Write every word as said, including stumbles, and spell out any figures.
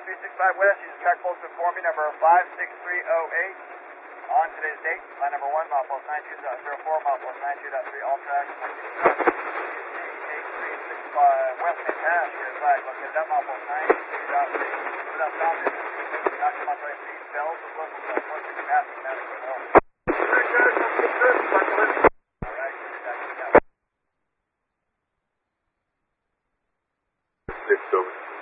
three six five West, use track post to inform me, number five six three oh eight. On today's date, line number one, milepost nine two point zero four, milepost nine two point three, all tracks. eight three six five West Saint Pass, your flag located at milepost nine two point three. Without stopping, not come on right seat, bells, and local bells, once you pass the matter for help. Alright, Six over.